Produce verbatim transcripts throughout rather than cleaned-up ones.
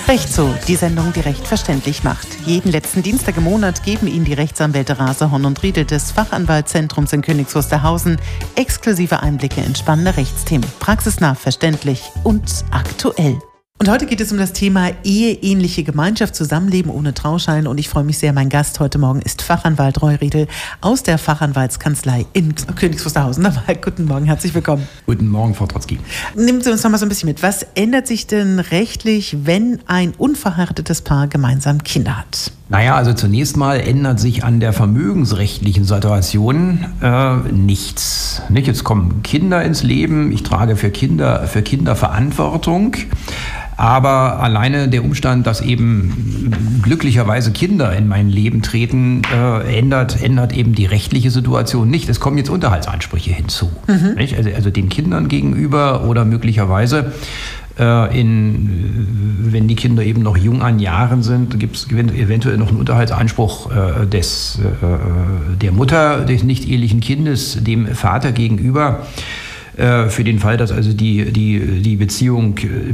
Recht so, die Sendung, die Recht verständlich macht. Jeden letzten Dienstag im Monat geben Ihnen die Rechtsanwälte Rase, Horn und Riedel des Fachanwaltszentrums in Königs Wusterhausen exklusive Einblicke in spannende Rechtsthemen. Praxisnah, verständlich und aktuell. Und heute geht es um das Thema eheähnliche Gemeinschaft, Zusammenleben ohne Trauschein. Und ich freue mich sehr, mein Gast heute Morgen ist Fachanwalt Roy Riedel aus der Fachanwaltskanzlei in Königs Wusterhausen. Guten Morgen, herzlich willkommen. Guten Morgen, Frau Trotzki. Nehmen Sie uns noch mal so ein bisschen mit. Was ändert sich denn rechtlich, wenn ein unverheiratetes Paar gemeinsam Kinder hat? Naja, also zunächst mal ändert sich an der vermögensrechtlichen Situation äh, nichts. Nicht? Jetzt kommen Kinder ins Leben, ich trage für Kinder, für Kinder Verantwortung. Aber alleine der Umstand, dass eben glücklicherweise Kinder in mein Leben treten, äh, ändert, ändert eben die rechtliche Situation nicht. Es kommen jetzt Unterhaltsansprüche hinzu. Mhm. Nicht? Also, also den Kindern gegenüber oder möglicherweise äh, in, wenn die Kinder eben noch jung an Jahren sind, gibt es eventuell noch einen Unterhaltsanspruch äh, des, äh, der Mutter des nicht ehelichen Kindes dem Vater gegenüber. Für den Fall, dass also die, die, die Beziehung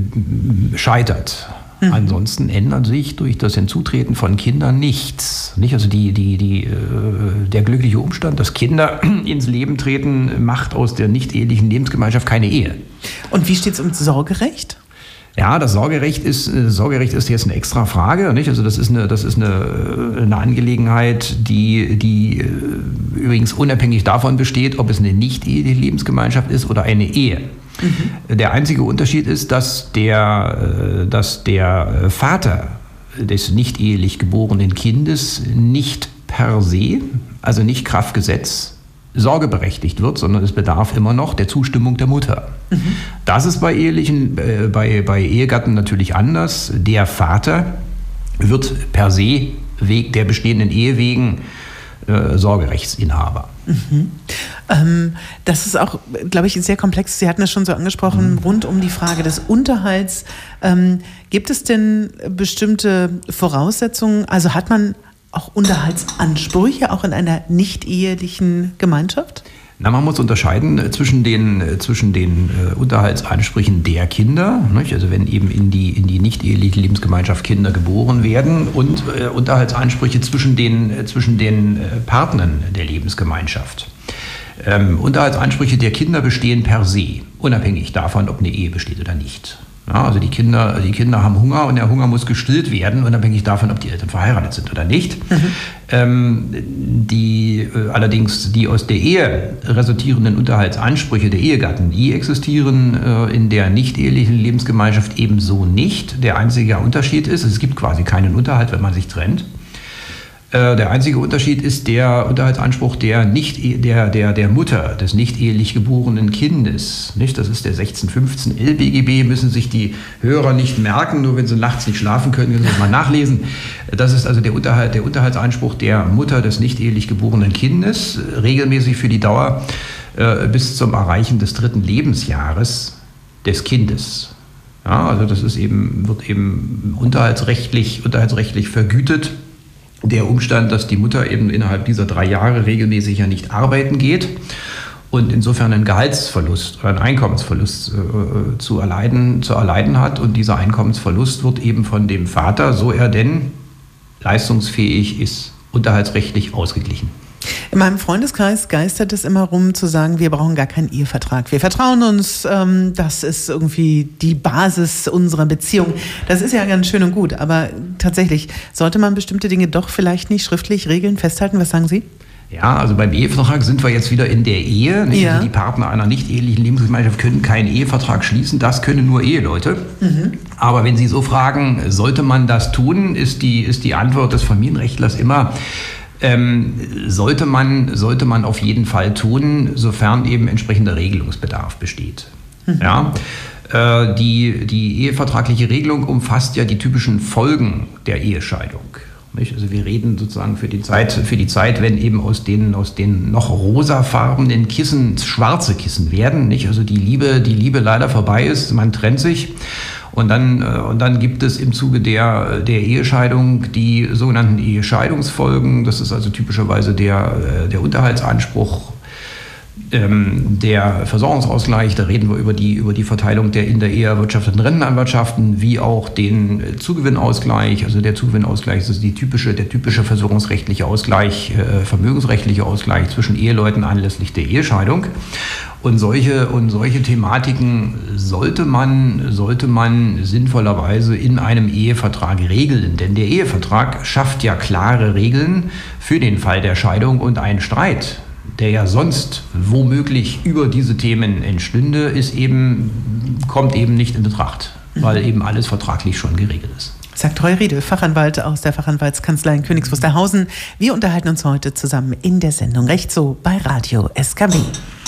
scheitert. Mhm. Ansonsten ändert sich durch das Hinzutreten von Kindern nichts. Nicht? Also die, die, die, der glückliche Umstand, dass Kinder ins Leben treten, macht aus der nicht ehelichen Lebensgemeinschaft keine Ehe. Und wie steht es um Sorgerecht? Ja, das Sorgerecht ist, Sorgerecht ist jetzt eine extra Frage, nicht? Also das ist eine, das ist eine, eine Angelegenheit, die, die übrigens unabhängig davon besteht, ob es eine nicht-eheliche Lebensgemeinschaft ist oder eine Ehe. Mhm. Der einzige Unterschied ist, dass der, dass der Vater des nicht-ehelich geborenen Kindes nicht per se, also nicht Kraft Gesetz, sorgeberechtigt wird, sondern es bedarf immer noch der Zustimmung der Mutter. Mhm. Das ist bei ehelichen, äh, bei, bei Ehegatten natürlich anders. Der Vater wird per se wegen der bestehenden Ehe wegen äh, Sorgerechtsinhaber. Mhm. Ähm, das ist auch, glaube ich, sehr komplex. Sie hatten es schon so angesprochen, mhm. rund um die Frage des Unterhalts. Ähm, gibt es denn bestimmte Voraussetzungen? Also hat man auch Unterhaltsansprüche, auch in einer nicht-ehelichen Gemeinschaft? Na, man muss unterscheiden zwischen den, zwischen den äh, Unterhaltsansprüchen der Kinder, nicht? Also wenn eben in die, in die nicht-eheliche Lebensgemeinschaft Kinder geboren werden, und äh, Unterhaltsansprüche zwischen den, äh, zwischen den äh, Partnern der Lebensgemeinschaft. Ähm, Unterhaltsansprüche der Kinder bestehen per se, unabhängig davon, ob eine Ehe besteht oder nicht. Ja, also die Kinder, die Kinder haben Hunger und der Hunger muss gestillt werden, unabhängig davon, ob die Eltern verheiratet sind oder nicht. Mhm. Ähm, die, äh, allerdings die aus der Ehe resultierenden Unterhaltsansprüche der Ehegatten, die existieren äh, in der nicht-ehelichen Lebensgemeinschaft ebenso nicht. Der einzige Unterschied ist, es gibt quasi keinen Unterhalt, wenn man sich trennt. Der einzige Unterschied ist der Unterhaltsanspruch der, nicht, der, der, der Mutter des nicht ehelich geborenen Kindes. Nicht? Das ist der sechzehn fünfzehn L B G B, müssen sich die Hörer nicht merken, nur wenn sie nachts nicht schlafen können, können sie das mal nachlesen. Das ist also der, Unterhalt, der Unterhaltsanspruch der Mutter des nicht ehelich geborenen Kindes, regelmäßig für die Dauer äh, bis zum Erreichen des dritten Lebensjahres des Kindes. Ja, also das ist eben, wird eben unterhaltsrechtlich, unterhaltsrechtlich vergütet. Der Umstand, dass die Mutter eben innerhalb dieser drei Jahre regelmäßig ja nicht arbeiten geht und insofern einen Gehaltsverlust oder einen Einkommensverlust äh, zu erleiden, zu erleiden hat. Und dieser Einkommensverlust wird eben von dem Vater, so er denn leistungsfähig ist, unterhaltsrechtlich ausgeglichen. In meinem Freundeskreis geistert es immer rum zu sagen, wir brauchen gar keinen Ehevertrag. Wir vertrauen uns, ähm, das ist irgendwie die Basis unserer Beziehung. Das ist ja ganz schön und gut, aber tatsächlich sollte man bestimmte Dinge doch vielleicht nicht schriftlich regeln, festhalten. Was sagen Sie? Ja, also beim Ehevertrag sind wir jetzt wieder in der Ehe. Nicht? Ja. Also die Partner einer nicht-ehelichen Lebensgemeinschaft können keinen Ehevertrag schließen, das können nur Eheleute. Mhm. Aber wenn Sie so fragen, sollte man das tun, ist die, ist die Antwort des Familienrechtlers immer, Ähm, sollte man, sollte man auf jeden Fall tun, sofern eben entsprechender Regelungsbedarf besteht. Mhm. Ja, äh, die, die ehevertragliche Regelung umfasst ja die typischen Folgen der Ehescheidung. Nicht? Also wir reden sozusagen für die Zeit, für die Zeit, wenn eben aus den, aus den noch rosafarbenen Kissen schwarze Kissen werden. Nicht? Also die Liebe, die Liebe leider vorbei ist, man trennt sich. Und dann, und dann gibt es im Zuge der, der Ehescheidung die sogenannten Ehescheidungsfolgen. Das ist also typischerweise der, der Unterhaltsanspruch Ähm, der Versorgungsausgleich, da reden wir über die, über die Verteilung der in der Ehe erwirtschafteten Rentenanwartschaften, wie auch den Zugewinnausgleich. Also der Zugewinnausgleich ist die typische, der typische versorgungsrechtliche Ausgleich, äh, vermögensrechtliche Ausgleich zwischen Eheleuten anlässlich der Ehescheidung. Und solche, und solche Thematiken sollte man, sollte man sinnvollerweise in einem Ehevertrag regeln. Denn der Ehevertrag schafft ja klare Regeln für den Fall der Scheidung, und ein Streit, der ja sonst womöglich über diese Themen entstünde, ist eben, kommt eben nicht in Betracht, weil eben alles vertraglich schon geregelt ist. Sagt Roy Riedel, Fachanwalt aus der Fachanwaltskanzlei in Königs Wusterhausen. Wir unterhalten uns heute zusammen in der Sendung Recht so bei Radio S K W.